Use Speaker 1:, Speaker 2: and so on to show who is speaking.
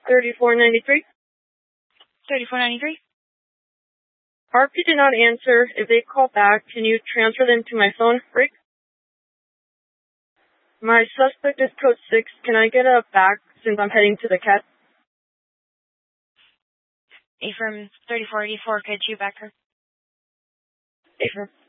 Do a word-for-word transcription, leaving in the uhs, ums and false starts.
Speaker 1: thirty-four ninety-three.
Speaker 2: thirty-four ninety-three.
Speaker 1: R P did not answer. If they call back, can you transfer them to my phone, Rick? My suspect is code six. Can I get a back since I'm heading to the cat?
Speaker 2: A from thirty-four eighty-four, could you back her?
Speaker 1: A from